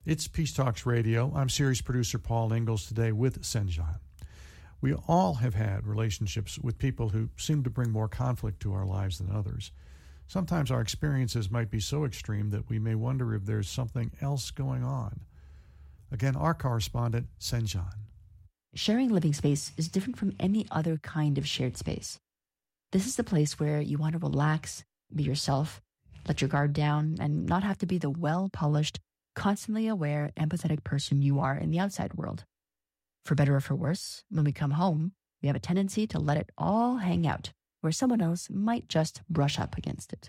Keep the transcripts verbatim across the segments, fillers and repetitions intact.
It's Peace Talks Radio. I'm series producer Paul Ingalls today with Senjan. We all have had relationships with people who seem to bring more conflict to our lives than others. Sometimes our experiences might be so extreme that we may wonder if there's something else going on. Again, our correspondent, Senjan. Sharing living space is different from any other kind of shared space. This is the place where you want to relax, be yourself, let your guard down, and not have to be the well-polished, constantly aware, empathetic person you are in the outside world. For better or for worse, when we come home, we have a tendency to let it all hang out, where someone else might just brush up against it.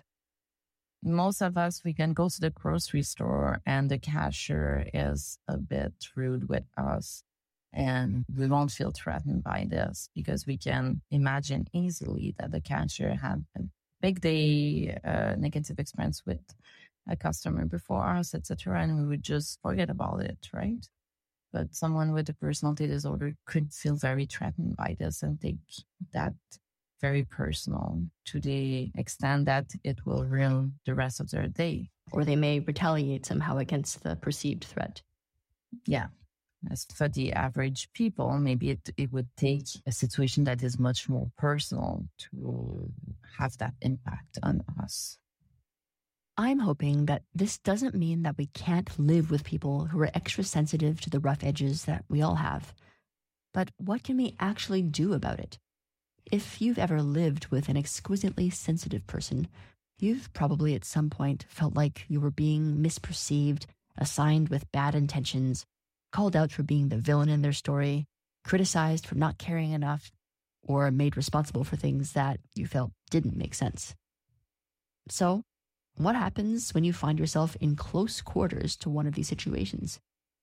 Most of us, we can go to the grocery store and the cashier is a bit rude with us, and we won't feel threatened by this because we can imagine easily that the cashier had a big day, uh, negative experience with a customer before us, et cetera, and we would just forget about it, right? But someone with a personality disorder could feel very threatened by this and take that very personal to the extent that it will ruin the rest of their day. Or they may retaliate somehow against the perceived threat. Yeah. As for the average people, maybe it, it would take a situation that is much more personal to have that impact on us. I'm hoping that this doesn't mean that we can't live with people who are extra sensitive to the rough edges that we all have. But what can we actually do about it? If you've ever lived with an exquisitely sensitive person, you've probably at some point felt like you were being misperceived, assigned with bad intentions, called out for being the villain in their story, criticized for not caring enough, or made responsible for things that you felt didn't make sense. So, what happens when you find yourself in close quarters to one of these situations?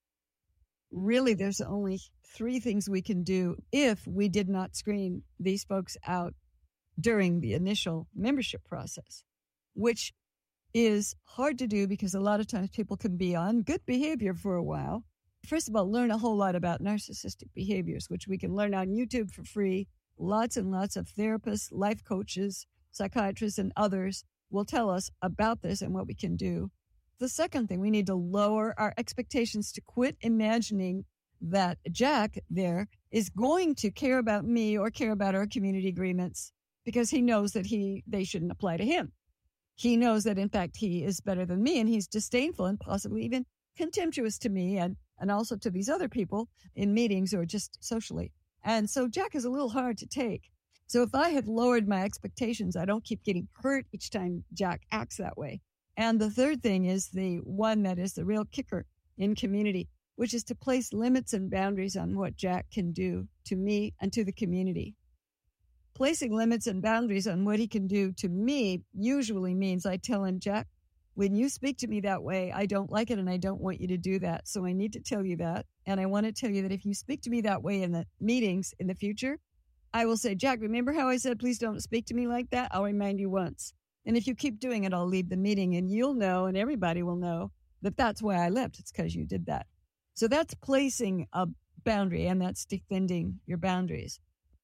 Really, there's only three things we can do if we did not screen these folks out during the initial membership process, which is hard to do because a lot of times people can be on good behavior for a while. First of all, learn a whole lot about narcissistic behaviors, which we can learn on YouTube for free. Lots and lots of therapists, life coaches, psychiatrists, and others will tell us about this and what we can do. The second thing, we need to lower our expectations, to quit imagining that Jack there is going to care about me or care about our community agreements because he knows that he they shouldn't apply to him. He knows that, in fact, he is better than me, and he's disdainful and possibly even contemptuous to me and, and also to these other people in meetings or just socially. And so Jack is a little hard to take. So if I have lowered my expectations, I don't keep getting hurt each time Jack acts that way. And the third thing is the one that is the real kicker in community, which is to place limits and boundaries on what Jack can do to me and to the community. Placing limits and boundaries on what he can do to me usually means I tell him, Jack, when you speak to me that way, I don't like it and I don't want you to do that. So I need to tell you that. And I want to tell you that if you speak to me that way in the meetings in the future, I will say, Jack, remember how I said, please don't speak to me like that? I'll remind you once. And if you keep doing it, I'll leave the meeting and you'll know, and everybody will know that that's why I left. It's because you did that. So that's placing a boundary, and that's defending your boundaries.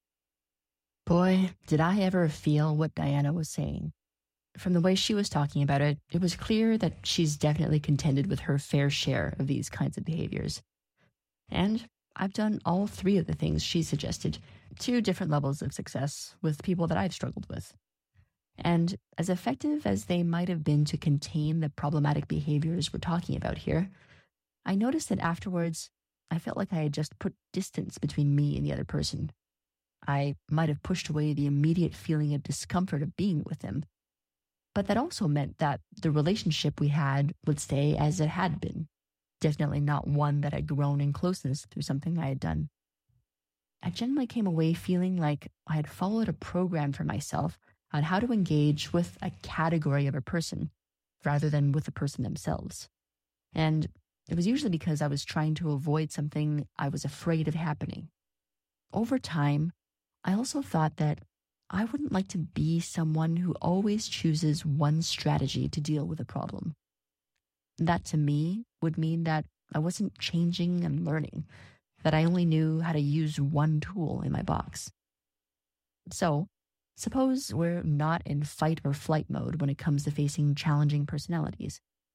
Boy, did I ever feel what Diana was saying. From the way she was talking about it, it was clear that she's definitely contended with her fair share of these kinds of behaviors. And I've done all three of the things she suggested to different levels of success with people that I've struggled with. And as effective as they might have been to contain the problematic behaviors we're talking about here, I noticed that afterwards, I felt like I had just put distance between me and the other person. I might have pushed away the immediate feeling of discomfort of being with them, but that also meant that the relationship we had would stay as it had been, definitely not one that had grown in closeness through something I had done. I generally came away feeling like I had followed a program for myself on how to engage with a category of a person rather than with the person themselves. And it was usually because I was trying to avoid something I was afraid of happening. Over time, I also thought that I wouldn't like to be someone who always chooses one strategy to deal with a problem. That to me would mean that I wasn't changing and learning, that I only knew how to use one tool in my box. So, suppose we're not in fight or flight mode when it comes to facing challenging personalities.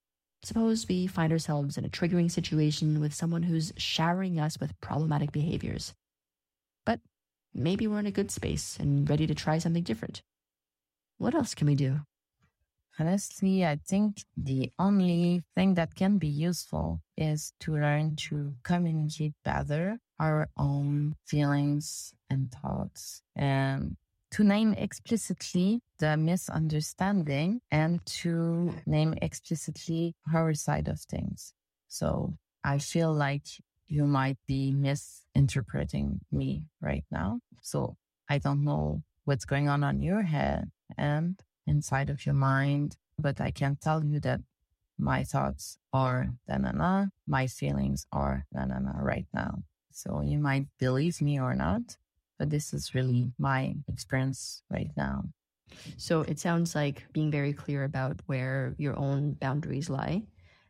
Suppose we find ourselves in a triggering situation with someone who's showering us with problematic behaviors. But maybe we're in a good space and ready to try something different. What else can we do? Honestly, I think the only thing that can be useful is to learn to communicate better our own feelings and thoughts, and to name explicitly the misunderstanding and to name explicitly our side of things. So I feel like you might be misinterpreting me right now. So I don't know what's going on on your head and inside of your mind, but I can tell you that my thoughts are na-na-na, my feelings are na-na-na right now. So you might believe me or not, but this is really my experience right now. So it sounds like being very clear about where your own boundaries lie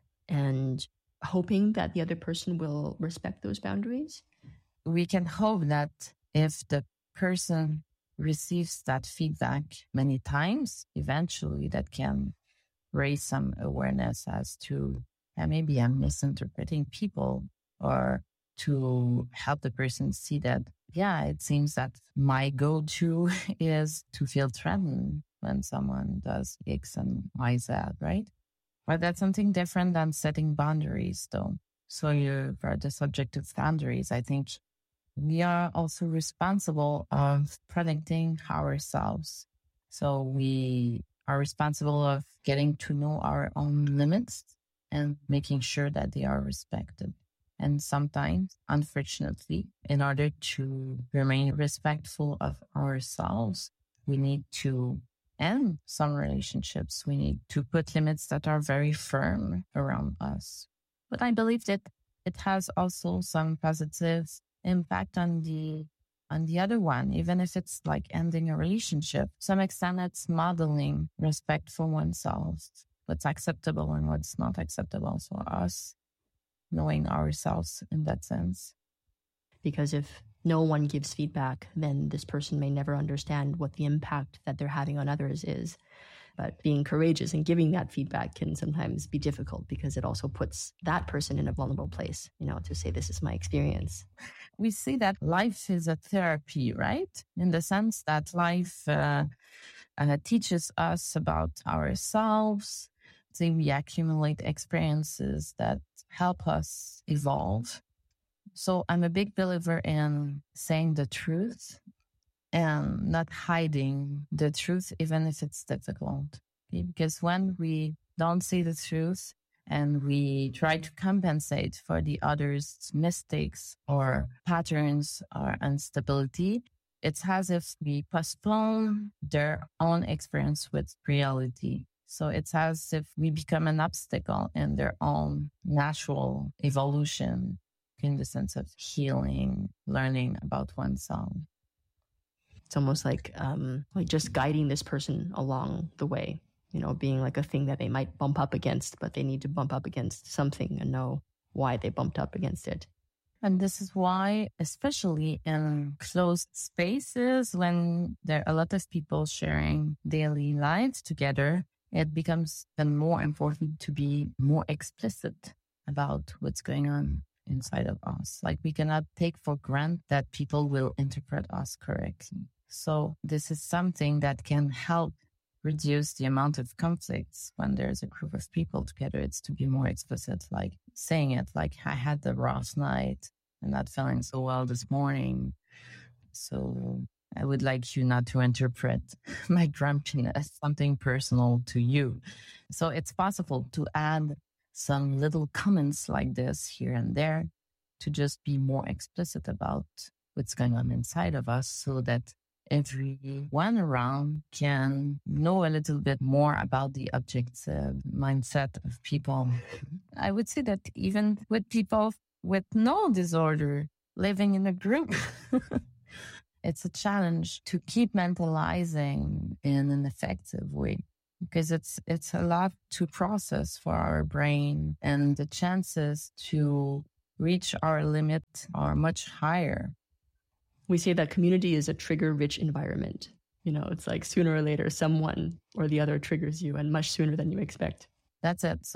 and hoping that the other person will respect those boundaries. We can hope that if the person receives that feedback many times, eventually that can raise some awareness as to uh, maybe I'm misinterpreting people, or to help the person see that, yeah, it seems that my go-to is to feel threatened when someone does X and Y, Z, right? But that's something different than setting boundaries, though. So you, for the subject of boundaries, I think we are also responsible of protecting ourselves. So we are responsible of getting to know our own limits and making sure that they are respected. And sometimes, unfortunately, in order to remain respectful of ourselves, we need to end some relationships. We need to put limits that are very firm around us. But I believe that it has also some positive impact on the on the other one, even if it's like ending a relationship. To some extent, it's modeling respect for oneself, what's acceptable and what's not acceptable for us, knowing ourselves in that sense. Because if no one gives feedback, then this person may never understand what the impact that they're having on others is. But being courageous and giving that feedback can sometimes be difficult because it also puts that person in a vulnerable place, you know, to say, this is my experience. We see that life is a therapy, right? In the sense that life uh, uh, teaches us about ourselves. So we accumulate experiences that help us evolve. So I'm a big believer in saying the truth and not hiding the truth, even if it's difficult. Okay? Because when we don't say the truth and we try to compensate for the other's mistakes or patterns or instability, it's as if we postpone their own experience with reality. So it's as if we become an obstacle in their own natural evolution in the sense of healing, learning about oneself. It's almost like um, like just guiding this person along the way, you know, being like a thing that they might bump up against, but they need to bump up against something and know why they bumped up against it. And this is why, especially in closed spaces, when there are a lot of people sharing daily lives together, it becomes then more important to be more explicit about what's going on inside of us. Like, we cannot take for granted that people will interpret us correctly. So this is something that can help reduce the amount of conflicts when there's a group of people together. It's to be more explicit, like saying it like, I had the rough night and not feeling so well this morning. So I would like you not to interpret my grumpiness as something personal to you. So it's possible to add some little comments like this here and there to just be more explicit about what's going on inside of us, so that everyone around can know a little bit more about the objective mindset of people. I would say that even with people with no disorder living in a group, it's a challenge to keep mentalizing in an effective way, because it's it's a lot to process for our brain, and the chances to reach our limit are much higher. We say that community is a trigger-rich environment. You know, it's like sooner or later, someone or the other triggers you, and much sooner than you expect. That's it. So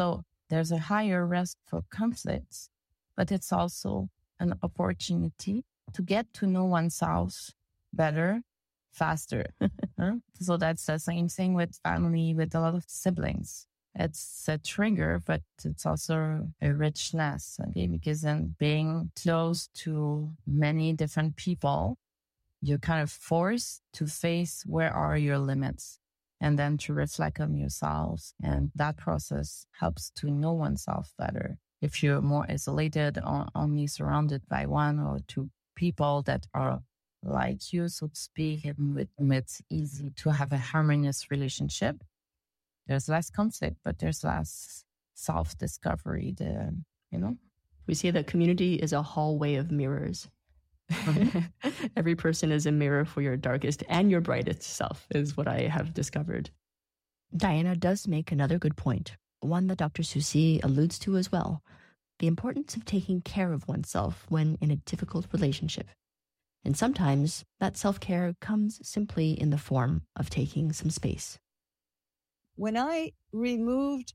there's a higher risk for conflicts, but it's also an opportunity to get to know oneself better, faster. So that's the same thing with family, with a lot of siblings. It's a trigger, but it's also a richness, okay? Because in being close to many different people, you're kind of forced to face where are your limits and then to reflect on yourself. And that process helps to know oneself better. If you're more isolated or only surrounded by one or two people that are like you, so to speak, and it's easy to have a harmonious relationship. There's less conflict, but there's less self-discovery there, you know? We say that community is a hallway of mirrors. Mm-hmm. Every person is a mirror for your darkest and your brightest self, is what I have discovered. Diana does make another good point, one that Doctor Soucy alludes to as well, the importance of taking care of oneself when in a difficult relationship. And sometimes that self-care comes simply in the form of taking some space. When I removed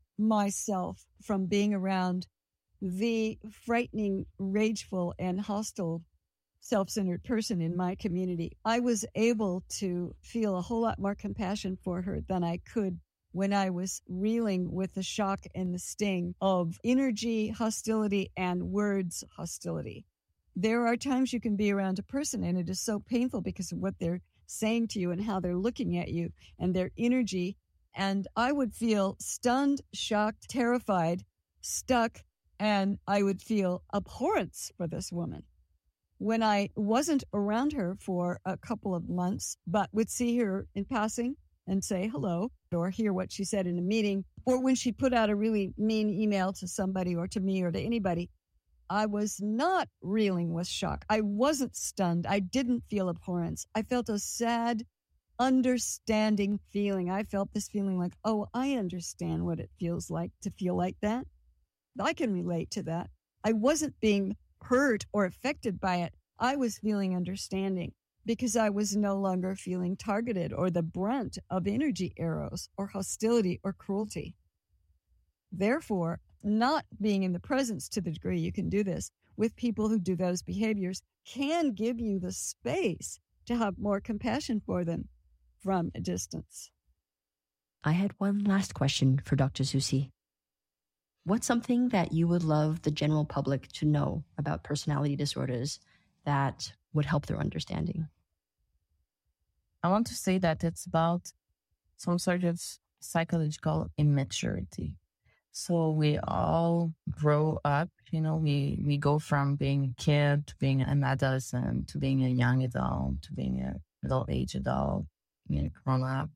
myself from being around the frightening, rageful, and hostile self-centered person in my community, I was able to feel a whole lot more compassion for her than I could when I was reeling with the shock and the sting of energy hostility and words hostility. There are times you can be around a person and it is so painful because of what they're saying to you and how they're looking at you and their energy. And I would feel stunned, shocked, terrified, stuck, and I would feel abhorrence for this woman. When I wasn't around her for a couple of months, but would see her in passing and say hello or hear what she said in a meeting, or when she put out a really mean email to somebody or to me or to anybody, I was not reeling with shock. I wasn't stunned. I didn't feel abhorrence. I felt a sad, understanding feeling. I felt this feeling like, oh, I understand what it feels like to feel like that. I can relate to that. I wasn't being hurt or affected by it. I was feeling understanding because I was no longer feeling targeted or the brunt of energy arrows or hostility or cruelty. Therefore, not being in the presence to the degree you can do this with people who do those behaviors can give you the space to have more compassion for them from a distance. I had one last question for Doctor Soucy. What's something that you would love the general public to know about personality disorders that would help their understanding? I want to say that it's about some sort of psychological immaturity. So we all grow up, you know, we, we go from being a kid to being an adolescent to being a young adult to being a middle-aged adult, being a grown-up,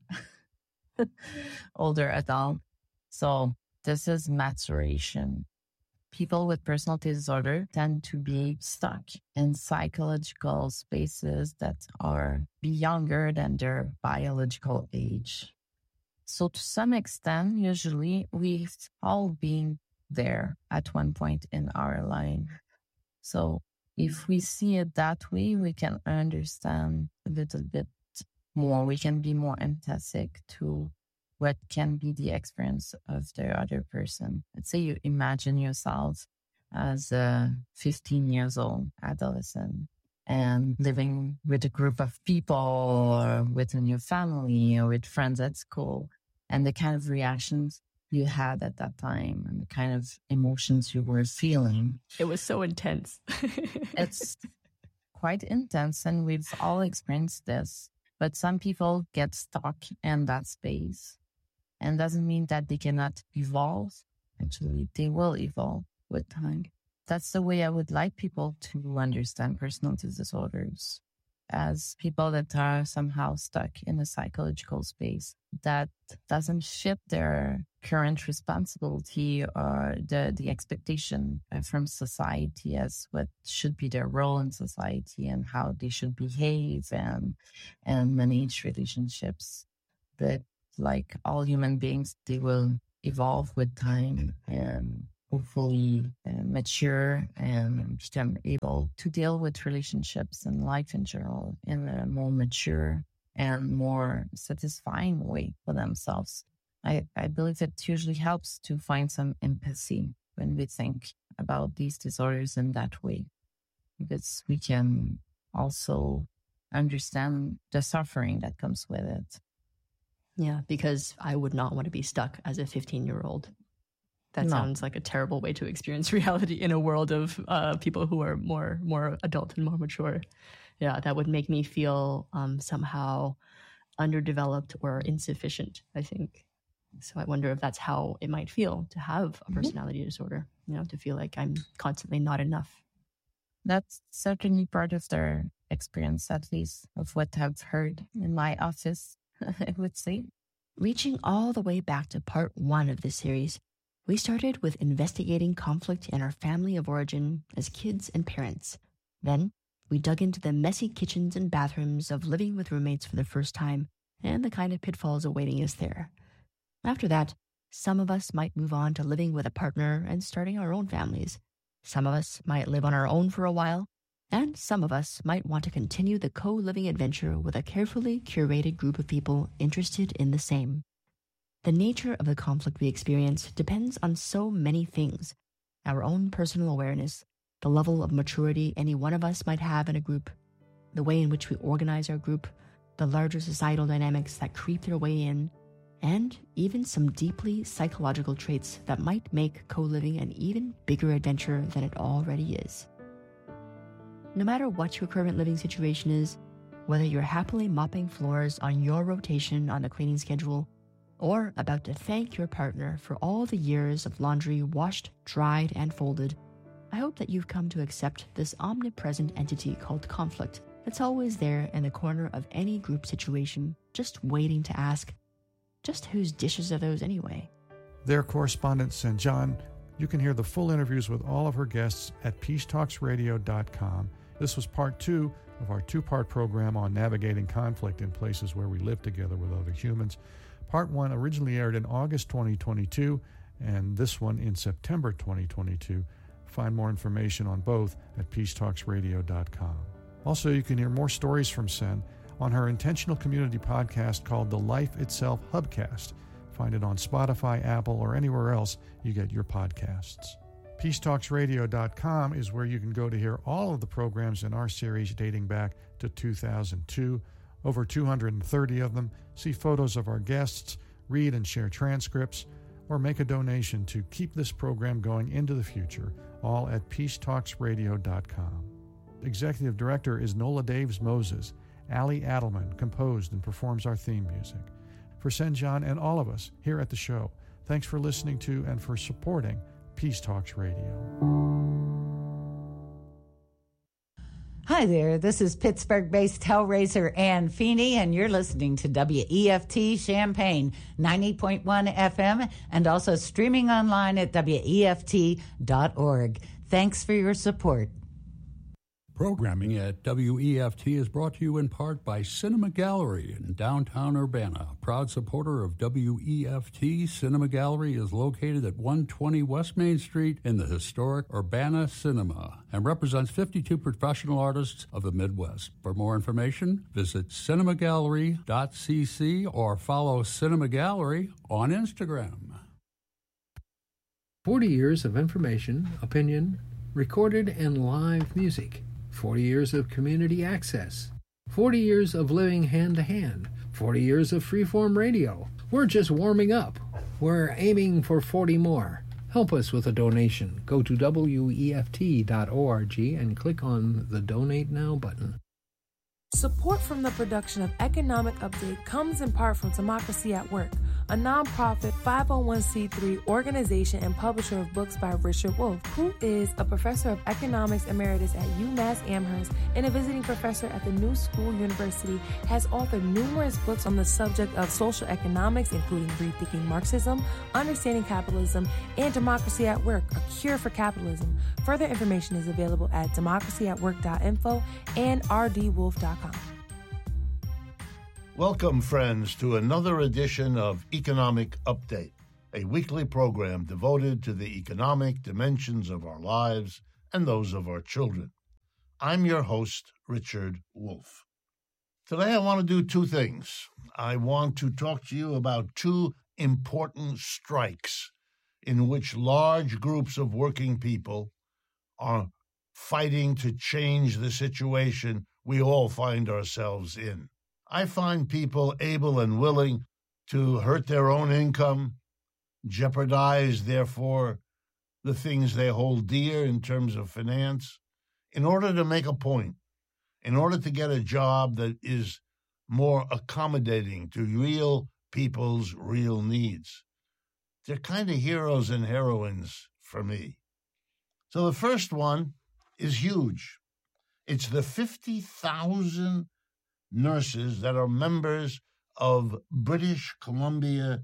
older adult. So this is maturation. People with personality disorder tend to be stuck in psychological spaces that are younger than their biological age. So to some extent, usually we've all been there at one point in our life. So if we see it that way, we can understand a little bit more. We can be more empathic to what can be the experience of the other person. Let's say you imagine yourself as a fifteen years old adolescent and living with a group of people or within your family or with friends at school, and the kind of reactions you had at that time and the kind of emotions you were feeling. It was so intense. It's quite intense, and we've all experienced this. But some people get stuck in that space. And doesn't mean that they cannot evolve. Actually, they will evolve with time. That's the way I would like people to understand personality disorders, as people that are somehow stuck in a psychological space that doesn't fit their current responsibility or the, the expectation from society as what should be their role in society and how they should behave and, and manage relationships. But like all human beings, they will evolve with time and hopefully uh, mature and become able to deal with relationships and life in general in a more mature and more satisfying way for themselves. I, I believe it usually helps to find some empathy when we think about these disorders in that way, because we can also understand the suffering that comes with it. Yeah, because I would not want to be stuck as a fifteen-year-old. That No. sounds like a terrible way to experience reality in a world of uh, people who are more more adult and more mature. Yeah, that would make me feel um, somehow underdeveloped or insufficient, I think. So I wonder if that's how it might feel to have a personality disorder, you know, to feel like I'm constantly not enough. That's certainly part of their experience, at least of what I've heard in my office, I would say. Reaching all the way back to part one of this series, we started with investigating conflict in our family of origin as kids and parents. Then we dug into the messy kitchens and bathrooms of living with roommates for the first time and the kind of pitfalls awaiting us there. After that, some of us might move on to living with a partner and starting our own families. Some of us might live on our own for a while, and some of us might want to continue the co-living adventure with a carefully curated group of people interested in the same. The nature of the conflict we experience depends on so many things: our own personal awareness, the level of maturity any one of us might have in a group, the way in which we organize our group, the larger societal dynamics that creep their way in, and even some deeply psychological traits that might make co-living an even bigger adventure than it already is. No matter what your current living situation is, whether you're happily mopping floors on your rotation on the cleaning schedule, or about to thank your partner for all the years of laundry washed, dried, and folded, I hope that you've come to accept this omnipresent entity called conflict that's always there in the corner of any group situation, just waiting to ask, just whose dishes are those anyway? Their correspondent, Sen-Jan. You can hear the full interviews with all of her guests at peace talks radio dot com. This was part two of our two-part program on navigating conflict in places where we live together with other humans. Part one originally aired in August twenty twenty-two, and this one in September twenty twenty-two. Find more information on both at peace talks radio dot com. Also, you can hear more stories from Sen on her intentional community podcast called The Life Itself Hubcast. Find it on Spotify, Apple, or anywhere else you get your podcasts. peace talks radio dot com is where you can go to hear all of the programs in our series dating back to two thousand two. Over two hundred thirty of them. See photos of our guests, read and share transcripts, or make a donation to keep this program going into the future, all at peace talks radio dot com. Executive Director is Nola Daves Moses. Ali Adelman composed and performs our theme music. For Sen-Jan and all of us here at the show, thanks for listening to and for supporting Peace Talks Radio. Hi there, this is Pittsburgh-based Hellraiser Ann Feeney, and you're listening to W E F T Champaign, ninety point one F M, and also streaming online at W E F T dot org. Thanks for your support. Programming at W E F T is brought to you in part by Cinema Gallery in downtown Urbana. Proud supporter of W E F T, Cinema Gallery is located at one twenty West Main Street in the historic Urbana Cinema and represents fifty-two professional artists of the Midwest. For more information, visit cinema gallery dot c c or follow Cinema Gallery on Instagram. forty years of information, opinion, recorded and live music. forty years of community access, forty years of living hand-to-hand, forty years of freeform radio. We're just warming up. We're aiming for forty more. Help us with a donation. Go to W E F T dot org and click on the Donate Now button. Support from the production of Economic Update comes in part from Democracy at Work, a nonprofit five oh one c three organization and publisher of books by Richard Wolff, who is a professor of economics emeritus at UMass Amherst and a visiting professor at the New School University, has authored numerous books on the subject of social economics, including Rethinking Marxism, Understanding Capitalism, and Democracy at Work, A Cure for Capitalism. Further information is available at democracy at work dot info and r d wolf dot com. Welcome, friends, to another edition of Economic Update, a weekly program devoted to the economic dimensions of our lives and those of our children. I'm your host, Richard Wolff. Today I want to do two things. I want to talk to you about two important strikes in which large groups of working people are fighting to change the situation we all find ourselves in. I find people able and willing to hurt their own income, jeopardize, therefore, the things they hold dear in terms of finance, in order to make a point, in order to get a job that is more accommodating to real people's real needs. They're kind of heroes and heroines for me. So the first one is huge. It's the fifty thousand nurses that are members of British Columbia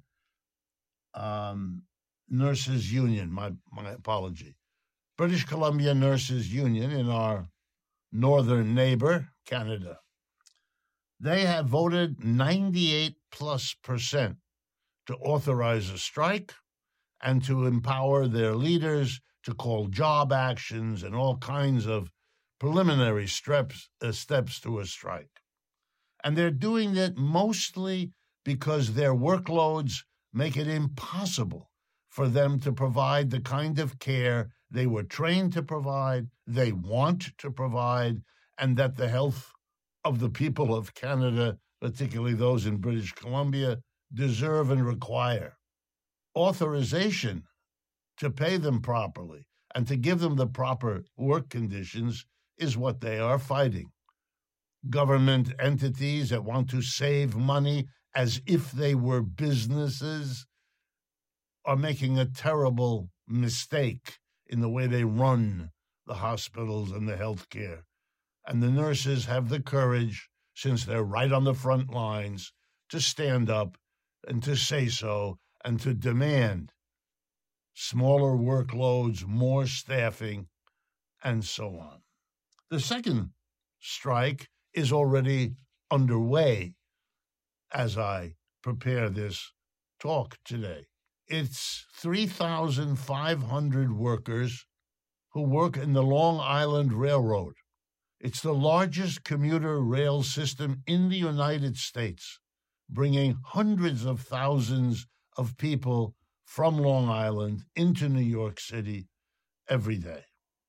um, Nurses Union. My, my apology. British Columbia Nurses Union in our northern neighbor, Canada. They have voted ninety-eight plus percent to authorize a strike and to empower their leaders to call job actions and all kinds of preliminary steps, uh, steps to a strike. And they're doing it mostly because their workloads make it impossible for them to provide the kind of care they were trained to provide, they want to provide, and that the health of the people of Canada, particularly those in British Columbia, deserve and require. Authorization to pay them properly and to give them the proper work conditions is what they are fighting. Government entities that want to save money as if they were businesses are making a terrible mistake in the way they run the hospitals and the health care. And the nurses have the courage, since they're right on the front lines, to stand up and to say so and to demand smaller workloads, more staffing, and so on. The second strike is already underway as I prepare this talk today. It's three thousand five hundred workers who work in the Long Island Railroad. It's the largest commuter rail system in the United States, bringing hundreds of thousands of people from Long Island into New York City every day.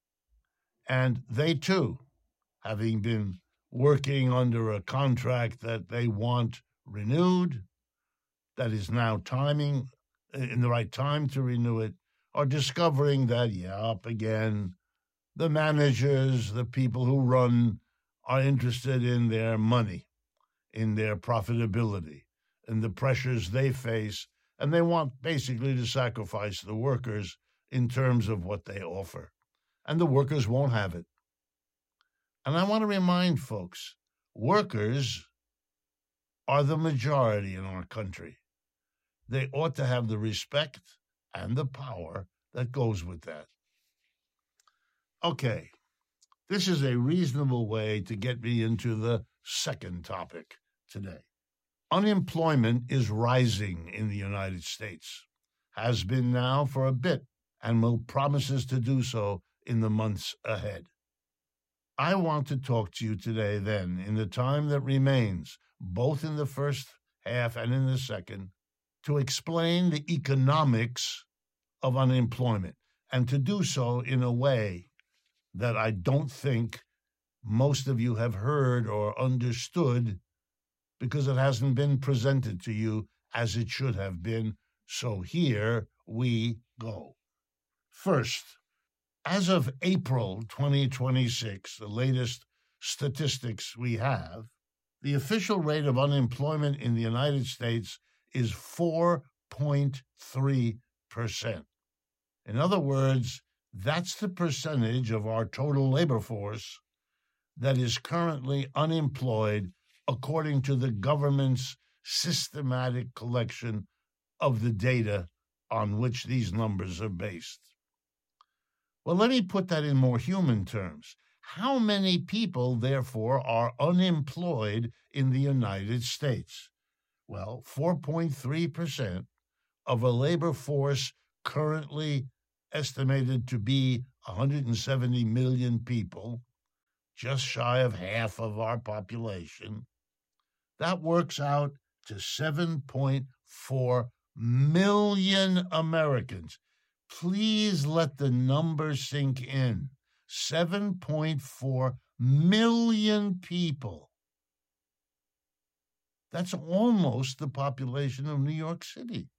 And they, too, having been working under a contract that they want renewed, that is now timing, in the right time to renew it, are discovering that, yeah, up again, the managers, the people who run, are interested in their money, in their profitability, in the pressures they face, and they want basically to sacrifice the workers in terms of what they offer. And the workers won't have it. And I want to remind folks, workers are the majority in our country. They ought to have the respect and the power that goes with that. Okay, this is a reasonable way to get me into the second topic today. Unemployment is rising in the United States, has been now for a bit, and will promises to do so in the months ahead. I want to talk to you today, then, in the time that remains, both in the first half and in the second, to explain the economics of unemployment, and to do so in a way that I don't think most of you have heard or understood, because it hasn't been presented to you as it should have been. So here we go. First, as of April twenty twenty-six, the latest statistics we have, the official rate of unemployment in the United States is four point three percent. In other words, that's the percentage of our total labor force that is currently unemployed according to the government's systematic collection of the data on which these numbers are based. Well, let me put that in more human terms. How many people, therefore, are unemployed in the United States? Well, four point three percent of a labor force currently estimated to be one hundred seventy million people, just shy of half of our population. That works out to seven point four million Americans. Please let the number sink in. seven point four million people. That's almost the population of New York City.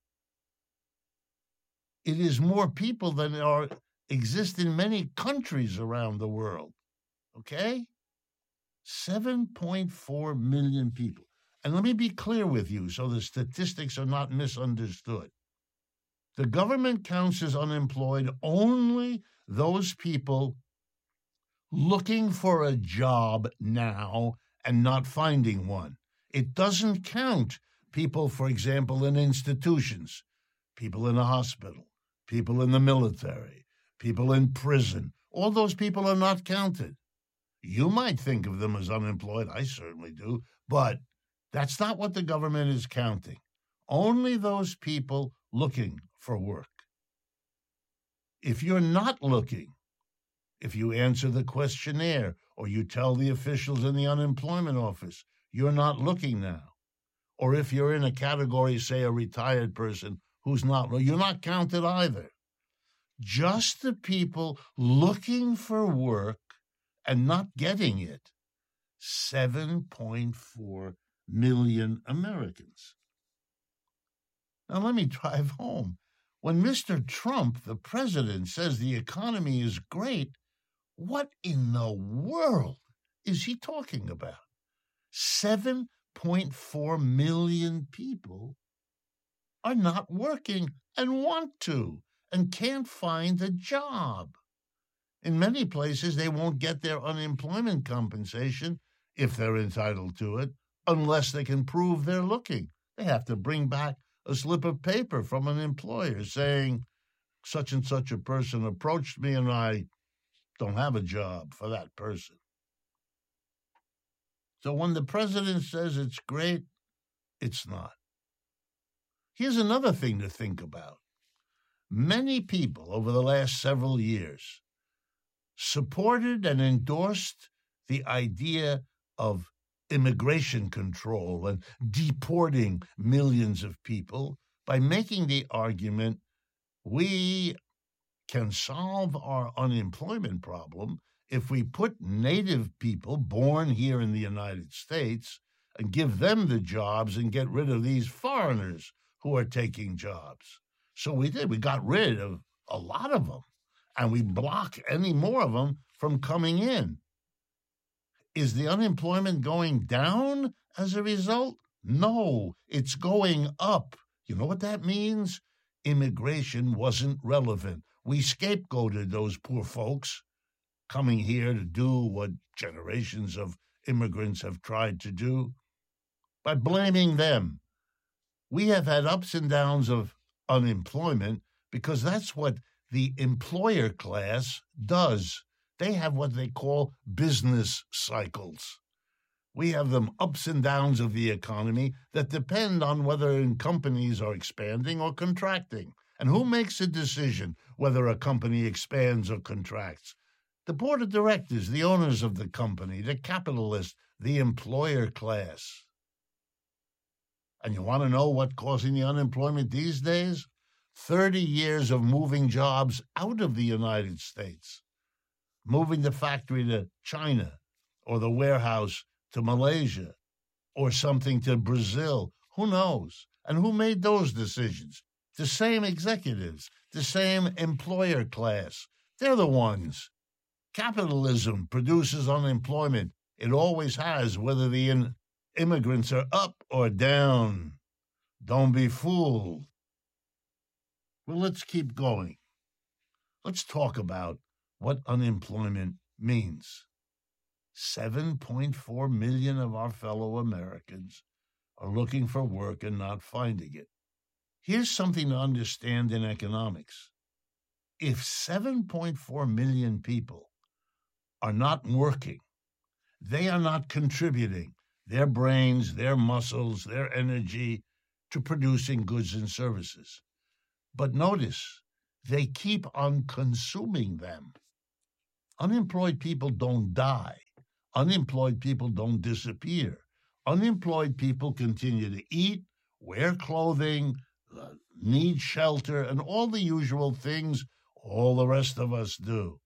It is more people than are exist in many countries around the world. Okay? seven point four million people. And let me be clear with you so the statistics are not misunderstood. The government counts as unemployed only those people looking for a job now and not finding one. It doesn't count people, for example, in institutions, people in a hospital, people in the military, people in prison. All those people are not counted. You might think of them as unemployed. I certainly do. But that's not what the government is counting. Only those people looking for work. If you're not looking, if you answer the questionnaire or you tell the officials in the unemployment office you're not looking now, or if you're in a category, say a retired person who's not, you're not counted either. Just the people looking for work and not getting it, seven point four million Americans. Now let me drive home. When Mister Trump, the president, says the economy is great, what in the world is he talking about? seven point four million people are not working and want to and can't find a job. In many places, they won't get their unemployment compensation, if they're entitled to it, unless they can prove they're looking. They have to bring back a slip of paper from an employer saying, such and such a person approached me and I don't have a job for that person. So when the president says it's great, it's not. Here's another thing to think about. Many people over the last several years supported and endorsed the idea of immigration control and deporting millions of people by making the argument we can solve our unemployment problem if we put native people born here in the United States and give them the jobs and get rid of these foreigners who are taking jobs. So we did. We got rid of a lot of them, and we block any more of them from coming in. Is the unemployment going down as a result? No, it's going up. You know what that means? Immigration wasn't relevant. We scapegoated those poor folks coming here to do what generations of immigrants have tried to do by blaming them. We have had ups and downs of unemployment because that's what the employer class does. They have what they call business cycles. We have them ups and downs of the economy that depend on whether companies are expanding or contracting. And who makes a decision whether a company expands or contracts? The board of directors, the owners of the company, the capitalists, the employer class. And you want to know what's causing the unemployment these days? thirty years of moving jobs out of the United States. Moving the factory to China, or the warehouse to Malaysia, or something to Brazil. Who knows? And who made those decisions? The same executives, the same employer class. They're the ones. Capitalism produces unemployment. It always has, whether the in- immigrants are up or down. Don't be fooled. Well, let's keep going. Let's talk about what unemployment means. seven point four million of our fellow Americans are looking for work and not finding it. Here's something to understand in economics. If seven point four million people are not working, they are not contributing their brains, their muscles, their energy to producing goods and services. But notice, they keep on consuming them. Unemployed people don't die. Unemployed people don't disappear. Unemployed people continue to eat, wear clothing, uh, need shelter, and all the usual things all the rest of us do.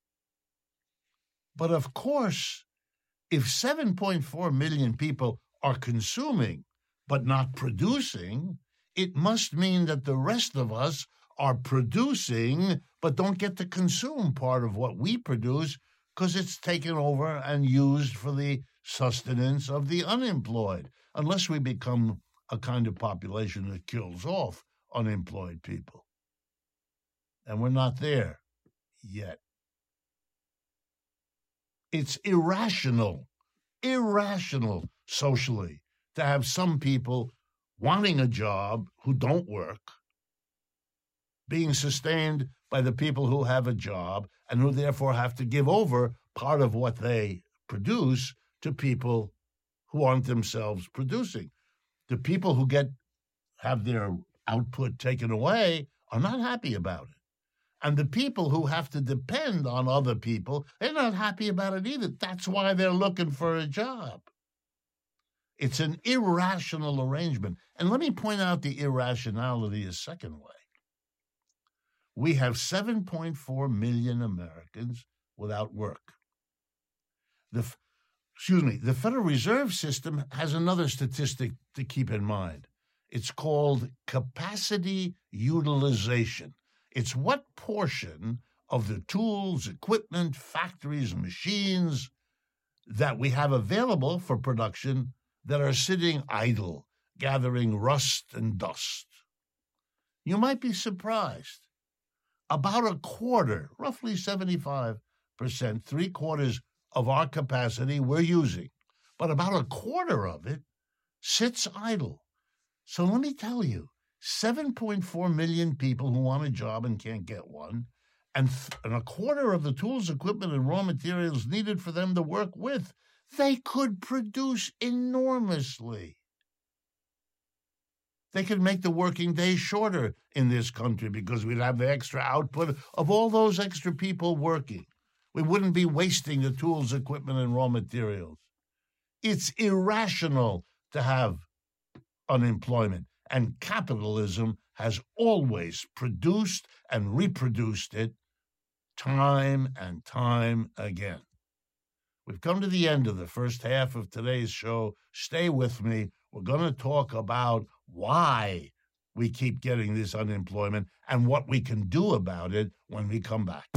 But of course, if seven point four million people are consuming but not producing, it must mean that the rest of us are producing but don't get to consume part of what we produce because it's taken over and used for the sustenance of the unemployed, unless we become a kind of population that kills off unemployed people. And we're not there yet. It's irrational, irrational socially to have some people wanting a job who don't work, being sustained by the people who have a job and who therefore have to give over part of what they produce to people who aren't themselves producing. The people who get have their output taken away are not happy about it. And the people who have to depend on other people, they're not happy about it either. That's why they're looking for a job. It's an irrational arrangement. And let me point out the irrationality a second way. We have seven point four million Americans without work. The, excuse me, the Federal Reserve System has another statistic to keep in mind. It's called capacity utilization. It's what portion of the tools, equipment, factories, machines that we have available for production that are sitting idle, gathering rust and dust. You might be surprised. About a quarter, roughly seventy-five percent, three quarters of our capacity we're using, but about a quarter of it sits idle. So let me tell you, seven point four million people who want a job and can't get one, and, th- and a quarter of the tools, equipment, and raw materials needed for them to work with, they could produce enormously. They could make the working day shorter in this country because we'd have the extra output of all those extra people working. We wouldn't be wasting the tools, equipment, and raw materials. It's irrational to have unemployment, and capitalism has always produced and reproduced it time and time again. We've come to the end of the first half of today's show. Stay with me. We're going to talk about why we keep getting this unemployment and what we can do about it when we come back.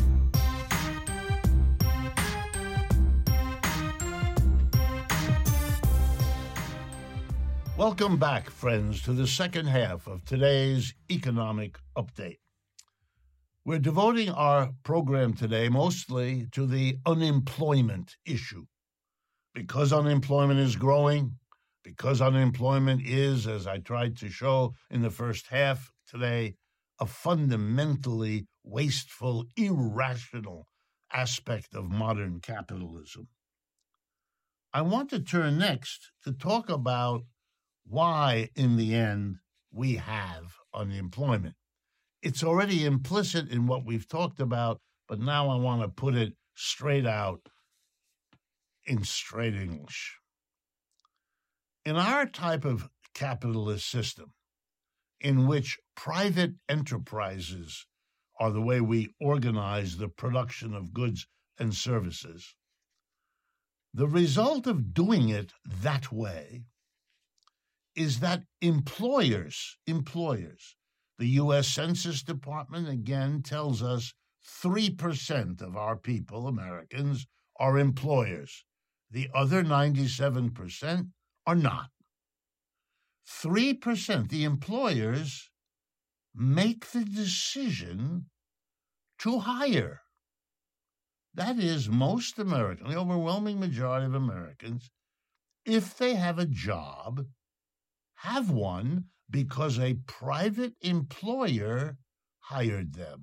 Welcome back, friends, to the second half of today's economic update. We're devoting our program today mostly to the unemployment issue. Because unemployment is growing, because unemployment is, as I tried to show in the first half today, a fundamentally wasteful, irrational aspect of modern capitalism. I want to turn next to talk about why, in the end, we have unemployment. It's already implicit in what we've talked about, but now I want to put it straight out in straight English. In our type of capitalist system, in which private enterprises are the way we organize the production of goods and services, the result of doing it that way is that employers, employers, the U S Census Department again tells us three percent of our people, Americans, are employers. The other ninety-seven percent are not. three percent, the employers, make the decision to hire. That is, most Americans, the overwhelming majority of Americans, if they have a job, have one because a private employer hired them.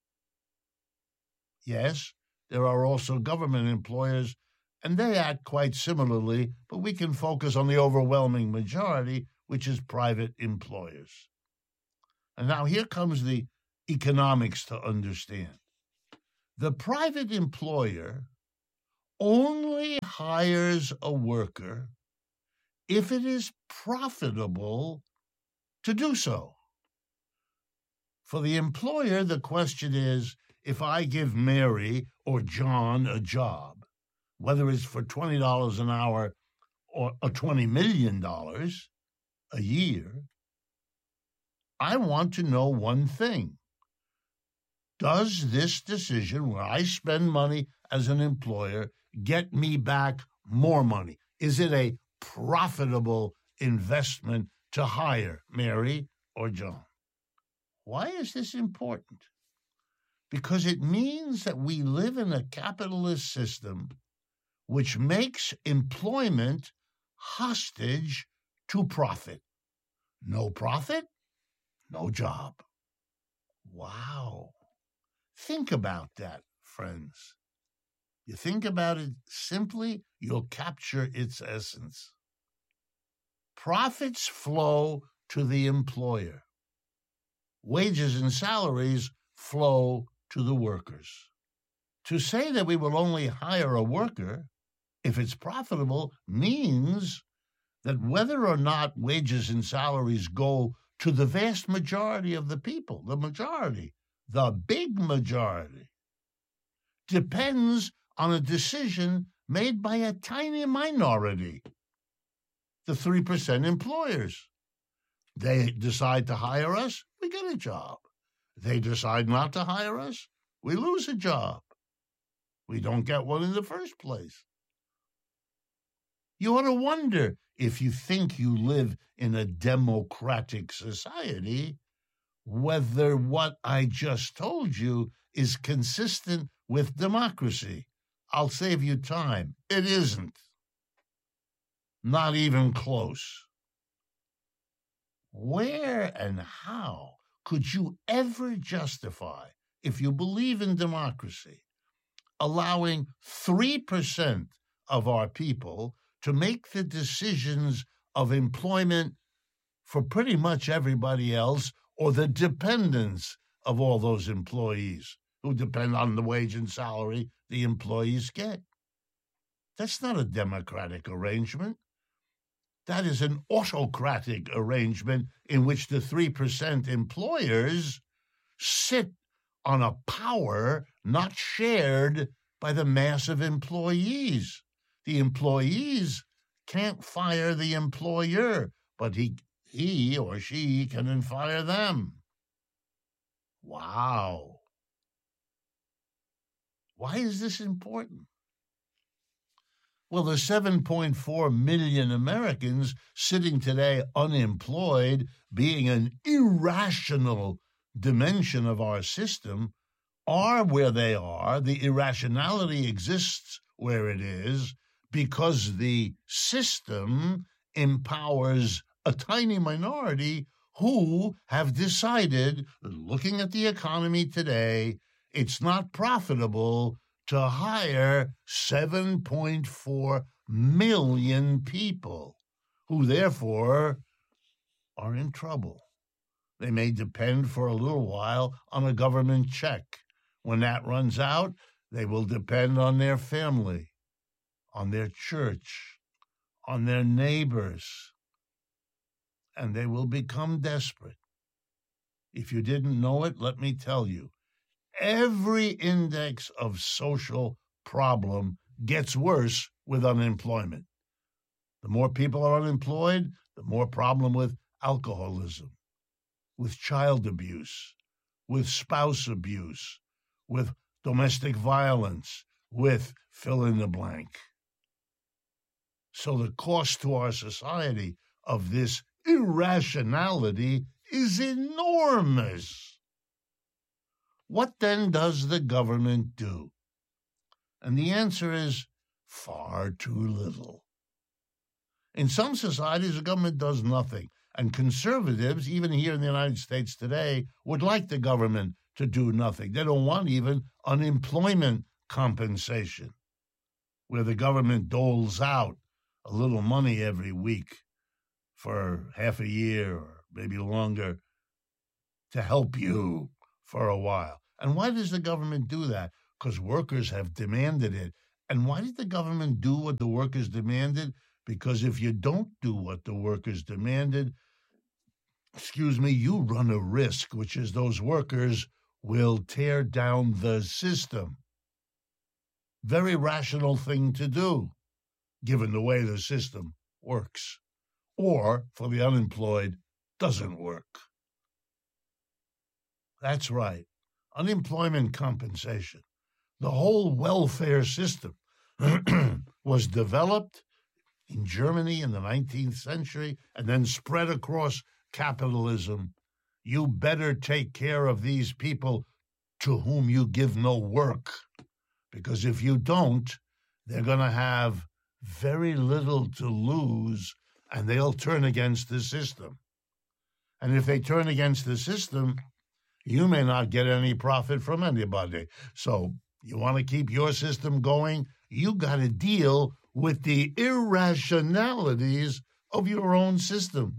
Yes, there are also government employers, and they act quite similarly, but we can focus on the overwhelming majority, which is private employers. And now here comes the economics to understand. The private employer only hires a worker if it is profitable to do so. For the employer, the question is, if I give Mary or John a job, whether it's for twenty dollars an hour or twenty million dollars a year, I want to know one thing. Does this decision, where I spend money as an employer, get me back more money? Is it a profitable investment to hire Mary or John? Why is this important? Because it means that we live in a capitalist system which makes employment hostage to profit. No profit, no job. Wow. Think about that, friends. You think about it simply, you'll capture its essence. Profits flow to the employer. Wages and salaries flow to the workers. To say that we will only hire a worker if it's profitable means that whether or not wages and salaries go to the vast majority of the people, the majority, the big majority, depends on a decision made by a tiny minority, the three percent employers. They decide to hire us, we get a job. They decide not to hire us, we lose a job. We don't get one in the first place. You ought to wonder, if you think you live in a democratic society, whether what I just told you is consistent with democracy. I'll save you time. It isn't. Not even close. Where and how could you ever justify, if you believe in democracy, allowing three percent of our people to make the decisions of employment for pretty much everybody else, or the dependents of all those employees who depend on the wage and salary the employees get? That's not a democratic arrangement. That is an autocratic arrangement in which the three percent employers sit on a power not shared by the mass of employees. The employees can't fire the employer, but he, he or she can fire them. Wow. Why is this important? Well, the seven point four million Americans sitting today unemployed, being an irrational dimension of our system, are where they are. The irrationality exists where it is because the system empowers a tiny minority who have decided, looking at the economy today, it's not profitable to hire seven point four million people, who therefore are in trouble. They may depend for a little while on a government check. When that runs out, they will depend on their family, on their church, on their neighbors, and they will become desperate. If you didn't know it, let me tell you, every index of social problem gets worse with unemployment. The more people are unemployed, the more problem with alcoholism, with child abuse, with spouse abuse, with domestic violence, with fill in the blank. So the cost to our society of this irrationality is enormous. What then does the government do? And the answer is far too little. In some societies, the government does nothing. And conservatives, even here in the United States today, would like the government to do nothing. They don't want even unemployment compensation, where the government doles out a little money every week for half a year or maybe longer to help you for a while. And why does the government do that? Because workers have demanded it. And why did the government do what the workers demanded? Because if you don't do what the workers demanded, excuse me, you run a risk, which is those workers will tear down the system. Very rational thing to do, given the way the system works. Or, for the unemployed, doesn't work. That's right. Unemployment compensation. The whole welfare system was developed in Germany in the nineteenth century and then spread across capitalism. You better take care of these people to whom you give no work, because if you don't, they're going to have very little to lose, and they'll turn against the system. And if they turn against the system, you may not get any profit from anybody. So you want to keep your system going, you got to deal with the irrationalities of your own system.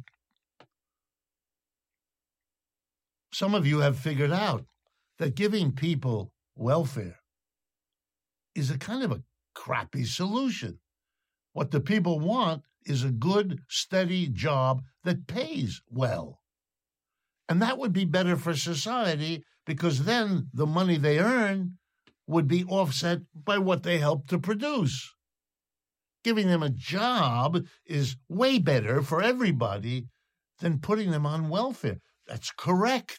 Some of you have figured out that giving people welfare is a kind of a crappy solution. What the people want is a good, steady job that pays well. And that would be better for society, because then the money they earn would be offset by what they help to produce. Giving them a job is way better for everybody than putting them on welfare. That's correct.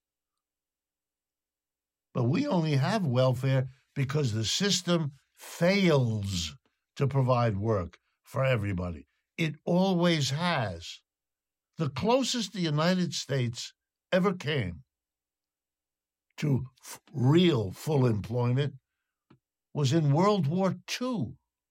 But we only have welfare because the system fails to provide work for everybody. It always has. The closest the United States ever came to f- real full employment was in World War Two.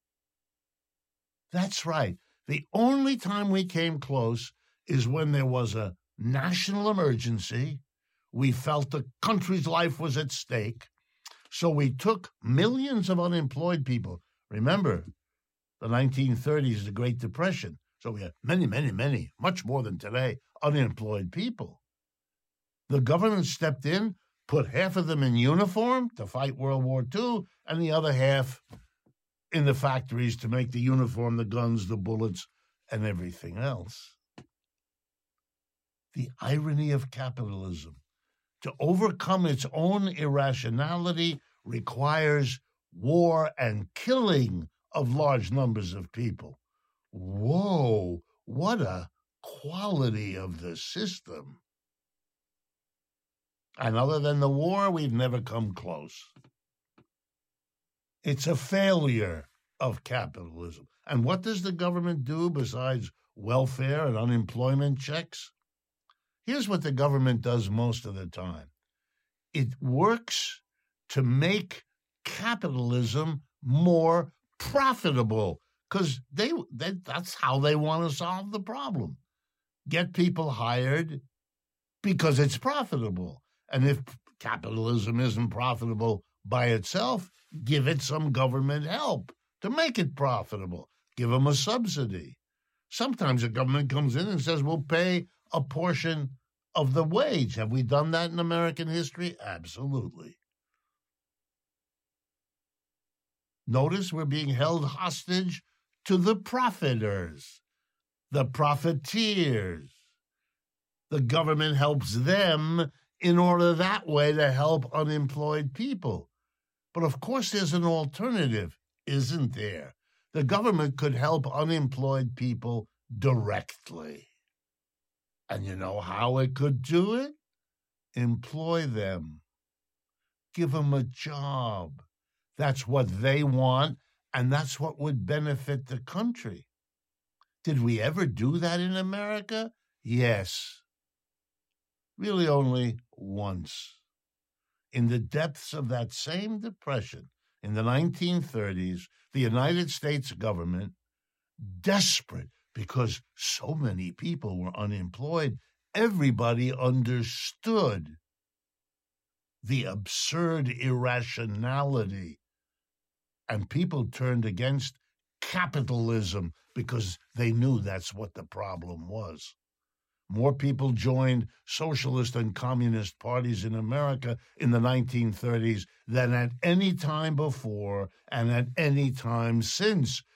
That's right. The only time we came close is when there was a national emergency. We felt the country's life was at stake. So we took millions of unemployed people. Remember, the nineteen thirties, the Great Depression. So we had many, many, many, much more than today, unemployed people. The government stepped in, put half of them in uniform to fight World War Two, and the other half in the factories to make the uniform, the guns, the bullets, and everything else. The irony of capitalism. To overcome its own irrationality requires war and killing of large numbers of people. Whoa, what a quality of the system. And other than the war, we've never come close. It's a failure of capitalism. And what does the government do besides welfare and unemployment checks? Here's what the government does most of the time. It works to make capitalism more profitable, because they, they that's how they want to solve the problem. Get people hired because it's profitable. And if capitalism isn't profitable by itself, give it some government help to make it profitable. Give them a subsidy. Sometimes the government comes in and says, we'll pay a portion of the wage. Have we done that in American history? Absolutely. Notice we're being held hostage to the profiteers, the profiteers. The government helps them in order that way to help unemployed people. But of course there's an alternative, isn't there? The government could help unemployed people directly. And you know how it could do it? Employ them. Give them a job. That's what they want, and that's what would benefit the country. Did we ever do that in America? Yes. Really only once. In the depths of that same depression, in the nineteen thirties, the United States government, desperate because so many people were unemployed, everybody understood the absurd irrationality. And people turned against capitalism because they knew that's what the problem was. More people joined socialist and communist parties in America in the nineteen thirties than at any time before and at any time since,